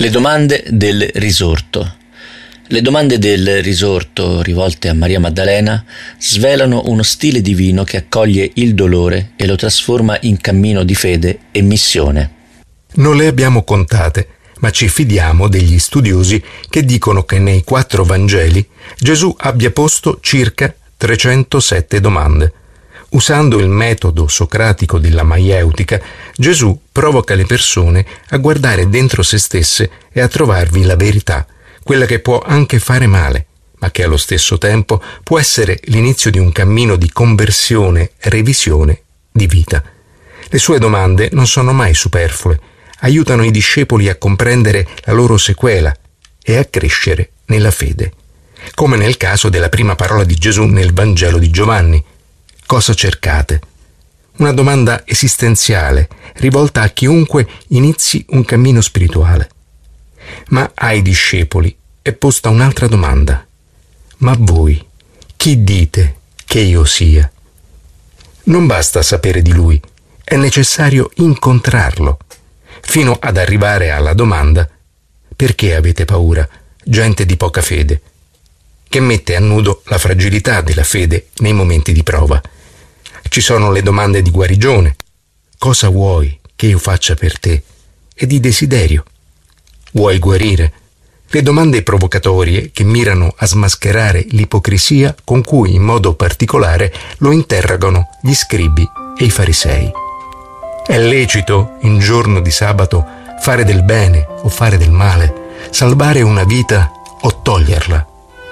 Le domande del risorto. Le domande del risorto rivolte a Maria Maddalena svelano uno stile divino che accoglie il dolore e lo trasforma in cammino di fede e missione. Non le abbiamo contate, ma ci fidiamo degli studiosi che dicono che nei 4 Vangeli Gesù abbia posto circa 307 domande. Usando il metodo socratico della maieutica, Gesù provoca le persone a guardare dentro se stesse e a trovarvi la verità, quella che può anche fare male, ma che allo stesso tempo può essere l'inizio di un cammino di conversione e revisione di vita. Le sue domande non sono mai superflue, aiutano i discepoli a comprendere la loro sequela e a crescere nella fede. Come nel caso della prima parola di Gesù nel Vangelo di Giovanni. Cosa cercate? Una domanda esistenziale, rivolta a chiunque inizi un cammino spirituale. Ma ai discepoli è posta un'altra domanda. Ma voi, chi dite che io sia? Non basta sapere di lui, è necessario incontrarlo, fino ad arrivare alla domanda: perché avete paura, gente di poca fede? Che mette a nudo la fragilità della fede nei momenti di prova. Ci sono le domande di guarigione. Cosa vuoi che io faccia per te? E di desiderio. Vuoi guarire? Le domande provocatorie che mirano a smascherare l'ipocrisia con cui in modo particolare lo interrogano gli scribi e i farisei. È lecito in giorno di sabato fare del bene o fare del male, salvare una vita o toglierla?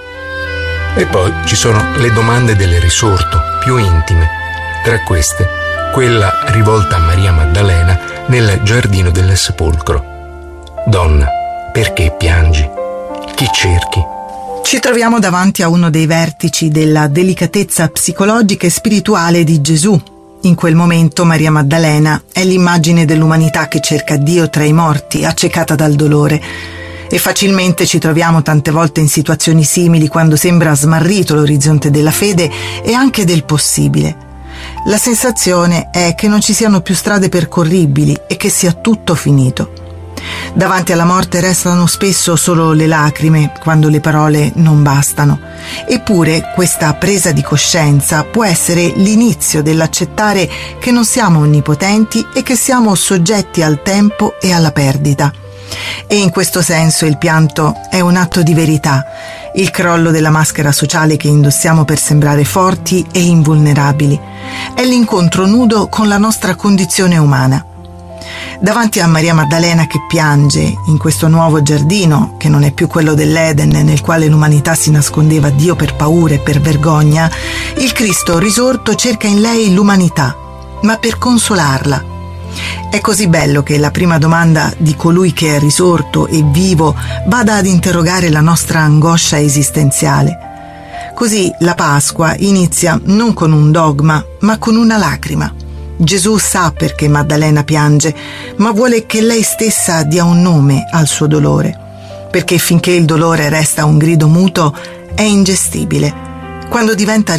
E poi ci sono le domande del risorto, più intime. Tra queste, quella rivolta a Maria Maddalena nel giardino del sepolcro. Donna, perché piangi? Chi cerchi? Ci troviamo davanti a uno dei vertici della delicatezza psicologica e spirituale di Gesù. In quel momento Maria Maddalena è l'immagine dell'umanità che cerca Dio tra i morti, accecata dal dolore. E facilmente ci troviamo tante volte in situazioni simili quando sembra smarrito l'orizzonte della fede e anche del possibile. La sensazione è che non ci siano più strade percorribili e che sia tutto finito. Davanti alla morte restano spesso solo le lacrime, quando le parole non bastano. Eppure questa presa di coscienza può essere l'inizio dell'accettare che non siamo onnipotenti e che siamo soggetti al tempo e alla perdita. E in questo senso il pianto è un atto di verità, il crollo della maschera sociale che indossiamo per sembrare forti e invulnerabili. È l'incontro nudo con la nostra condizione umana. Davanti a Maria Maddalena che piange in questo nuovo giardino, che non è più quello dell'Eden nel quale l'umanità si nascondeva Dio per paura e per vergogna, il Cristo risorto cerca in lei l'umanità, ma per consolarla. È così bello che la prima domanda di colui che è risorto e vivo vada ad interrogare la nostra angoscia esistenziale. Così la Pasqua inizia non con un dogma, ma con una lacrima. Gesù sa perché Maddalena piange, ma vuole che lei stessa dia un nome al suo dolore, perché finché il dolore resta un grido muto è ingestibile. Quando diventa